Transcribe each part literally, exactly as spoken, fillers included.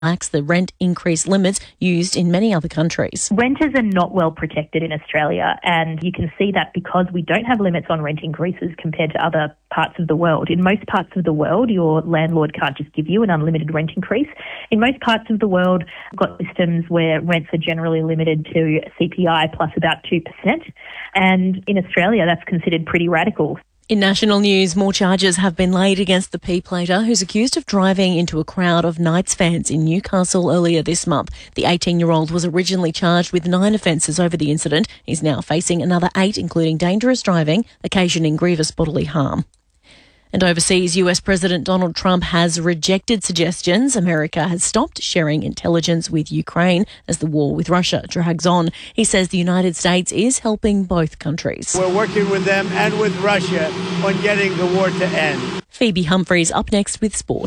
lacks the rent increase limits used in many other countries. Renters are not well protected in Australia, and you can see that because we don't have limits on rent increases compared to other parts of the world. In most parts of the world, your landlord can't just give you an unlimited rent increase. In most parts of the world, we've got systems where rents are generally limited to C P I plus about two percent, and in Australia that's considered pretty radical. In national news, more charges have been laid against the P-plater who's accused of driving into a crowd of Knights fans in Newcastle earlier this month. The eighteen-year-old was originally charged with nine offences over the incident. He's now facing another eight, including dangerous driving, occasioning grievous bodily harm. And overseas, U S President Donald Trump has rejected suggestions America has stopped sharing intelligence with Ukraine as the war with Russia drags on. He says the United States is helping both countries. We're working with them and with Russia on getting the war to end. Phoebe Humphreys up next with sport.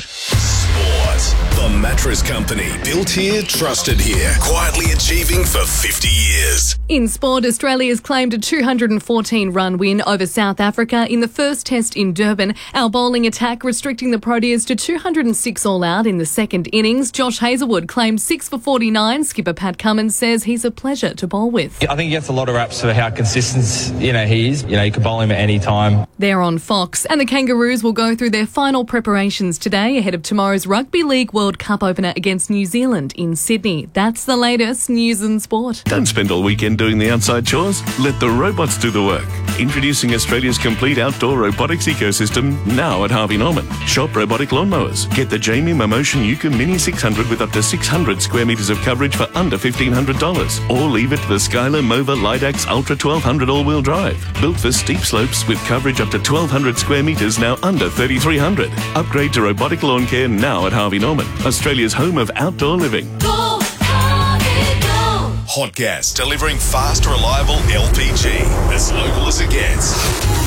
Sport. The Mattress Company. Built here, trusted here. Quietly achieving for fifty years. In sport, Australia's claimed a two hundred fourteen run win over South Africa in the first test in Durban. Our bowling attack restricting the Proteas to two hundred six all out in the second innings. Josh Hazlewood claimed six for forty-nine. Skipper Pat Cummins says he's a pleasure to bowl with. I think he gets a lot of raps for how consistent, you know, he is. You know, you can bowl him at any time. They're on Fox, and the Kangaroos will go through their final preparations today ahead of tomorrow's Rugby League World Cup opener against New Zealand in Sydney. That's the latest news and sport. Don't spend all weekend doing the outside chores. Let the robots do the work. Introducing Australia's complete outdoor robotics ecosystem now at Harvey Norman. Shop robotic lawnmowers. Get the Jamie Momotion Yuka Mini six hundred with up to six hundred square metres of coverage for under fifteen hundred dollars. Or leave it to the Skylar Mova Lidax Ultra twelve hundred all-wheel drive. Built for steep slopes with coverage up to twelve hundred square metres, now under thirty-three hundred. Upgrade to robotic lawn care now at Harvey Norman, Australia's home of outdoor living. Go, Harvey, go. Hot gas, delivering fast, reliable L P G. As local as it gets.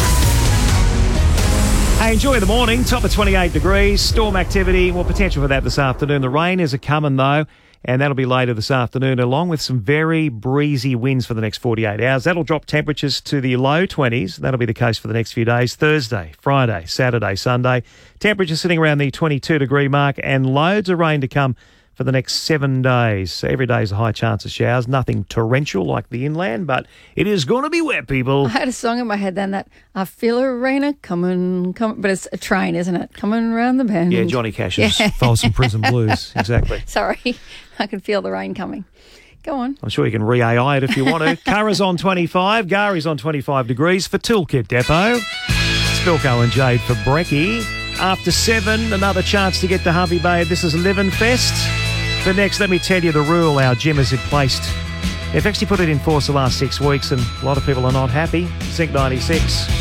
Hey, enjoy the morning. Top of twenty-eight degrees. Storm activity. Well, potential for that this afternoon. The rain is a-coming, though, and that'll be later this afternoon, along with some very breezy winds for the next forty-eight hours. That'll drop temperatures to the low twenties. That'll be the case for the next few days. Thursday, Friday, Saturday, Sunday. Temperatures sitting around the twenty-two degree mark, and loads of rain to come for the next seven days. So every day is a high chance of showers. Nothing torrential like the inland, but it is going to be wet, people. I had a song in my head then that I feel a rainer coming, coming, but it's a train, isn't it? Coming round the bend. Yeah, Johnny Cash's Yeah. Folsom Prison Blues. Exactly. Sorry, I can feel the rain coming. Go on. I'm sure you can re-A I it if you want to. Curra's on twenty-five. Gary's on twenty-five degrees for Toolkit Depot. Spilko and Jade for Brekkie. After seven, another chance to get to Harvey Bay. This is Livin' Fest. But next, let me tell you the rule our gym has placed. They've actually put it in force the last six weeks, and a lot of people are not happy. Sync ninety-six.